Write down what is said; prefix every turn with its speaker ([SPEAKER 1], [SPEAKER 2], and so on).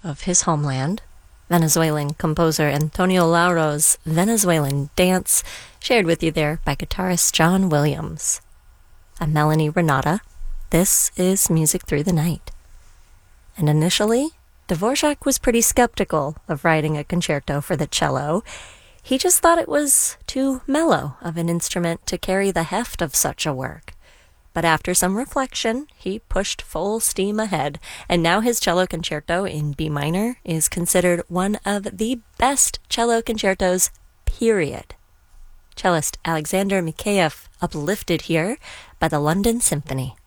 [SPEAKER 1] of his homeland, Venezuelan composer Antonio Lauro's Venezuelan Dance, shared with you there by guitarist John Williams. I'm Melanie Renata. This is Music Through the Night. And initially, Dvorak was pretty skeptical of writing a concerto for the cello. He just thought it was too mellow of an instrument to carry the heft of such a work. But after some reflection, he pushed full steam ahead, and now his cello concerto in B minor is considered one of the best cello concertos, period. Cellist Alexander Mikheyev uplifted here by the London Symphony.